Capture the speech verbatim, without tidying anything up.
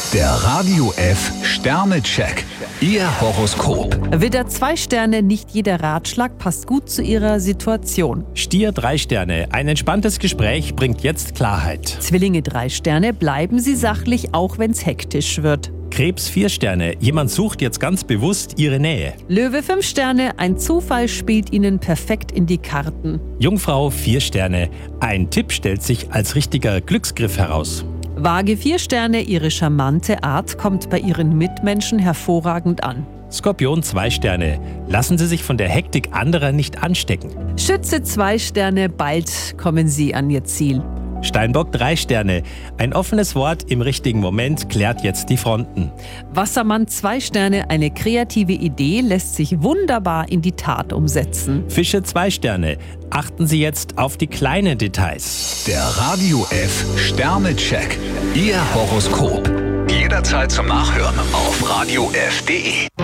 Der Radio F Sternecheck. Ihr Horoskop. Widder zwei Sterne, nicht jeder Ratschlag passt gut zu Ihrer Situation. Stier drei Sterne, ein entspanntes Gespräch bringt jetzt Klarheit. Zwillinge drei Sterne, bleiben Sie sachlich, auch wenn's hektisch wird. Krebs vier Sterne, jemand sucht jetzt ganz bewusst Ihre Nähe. Löwe fünf Sterne, ein Zufall spielt Ihnen perfekt in die Karten. Jungfrau vier Sterne, ein Tipp stellt sich als richtiger Glücksgriff heraus. Waage vier Sterne, Ihre charmante Art kommt bei Ihren Mitmenschen hervorragend an. Skorpion zwei Sterne, lassen Sie sich von der Hektik anderer nicht anstecken. Schütze zwei Sterne, bald kommen Sie an Ihr Ziel. Steinbock drei Sterne, ein offenes Wort im richtigen Moment klärt jetzt die Fronten. Wassermann zwei Sterne, eine kreative Idee lässt sich wunderbar in die Tat umsetzen. Fische zwei Sterne, achten Sie jetzt auf die kleinen Details. Der Radio F Sternecheck. Ihr Horoskop. Jederzeit zum Nachhören auf radio f punkt de.